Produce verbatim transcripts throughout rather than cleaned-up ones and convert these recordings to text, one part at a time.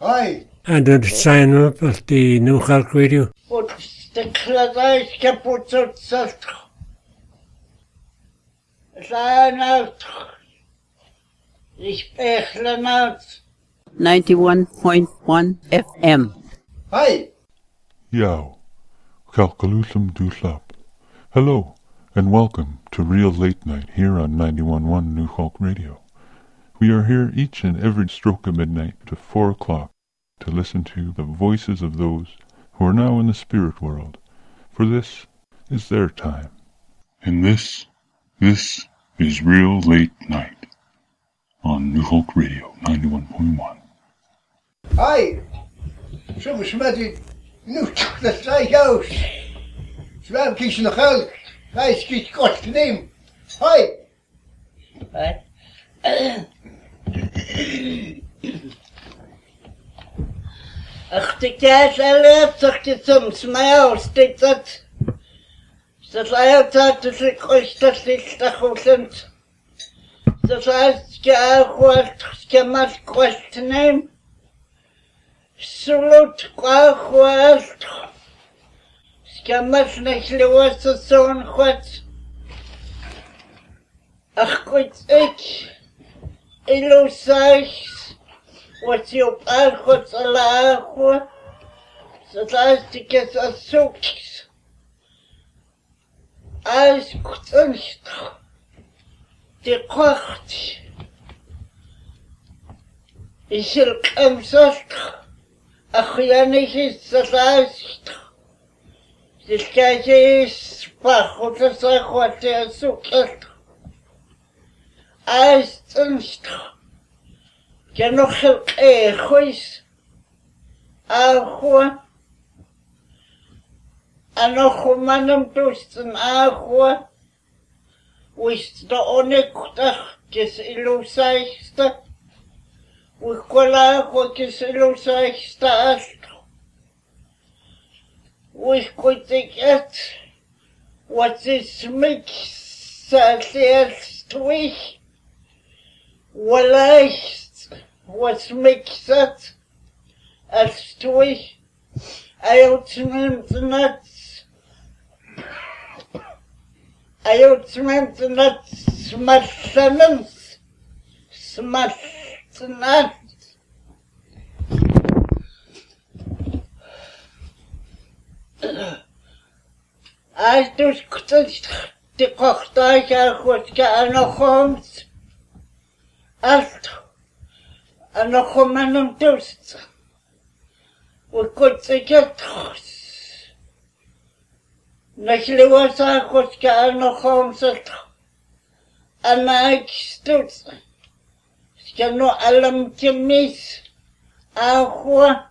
Hi. And the sign up at the New Hulk Radio. But the cladais kaput out salt. Sign out. Ich bechlen out. ninety-one point one F M. Hi. Yow. Calcalutum duslap. Hello, and welcome to Real Late Night here on ninety-one point one New Hulk Radio. We are here each and every stroke of midnight to four o'clock to listen to the voices of those who are now in the spirit world, for this is their time. And this, this is Real Late Night on New Hulk Radio ninety-one point one. Hi. So we smatted nu the side house. Swam kitchen the Hulk. Nice kid got the name. Hi. Hi. Ach, die Kerl erlebt sich die zum Smile, steht das. Das Eier hat, dass ich euch das nicht sind. Das heißt, ja, ich kann mal kurz nehmen. Salut, kurz. Ich kann mal nicht los, so ein kurz. Ach, gut, ich. Ich los euch. Wat je op aangoed lagen, dat heißt, ik als zoekjes. Als kunst, die kocht. Is er een zast, ach ja niet is dat heißt. Dus kijk je eens, maar goed, dat is wat je zoekt. Als kunst. Que no juiz agua anojo manam tustan agua wist the onekta que se ilusaista wikola agua que se ilusaista astro wikotiket what is mix salers twich walais was makes it as to I ultimate nuts I ultimate nuts smash nuts smash nuts I just couldn't the cocktail was getting a homes after and a woman and toast. We could take a toast. Nashli was a hoska and a homes at and I stood. Scano alam kimis. Ahua.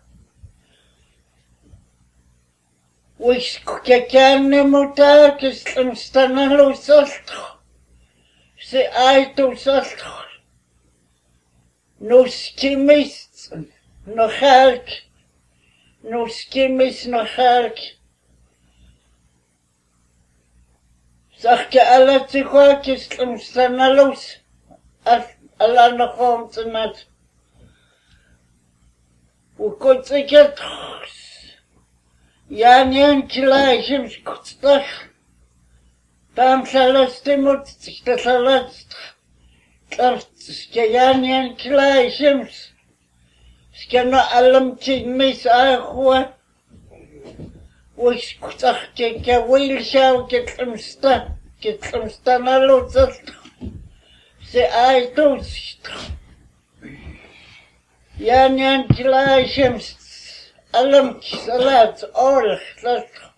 We can nemuta kislam stanalo sastro. Se I to sastro. No skimmis, no Hulk, no skimmis, no Hulk. Zag je alle tegootjes om staan los, als alle nog om te net. Hoe komt ik het? Ja, niet een klein, ik komt toch. Dan zal het moet zich dat alles. Skjanian Klaishems Skana Alam Chigmis Ahua Wishkutach Keka Wilshaw get some stuff, get some stanalo just say I don't Yanian Klaishems Alam Salat all that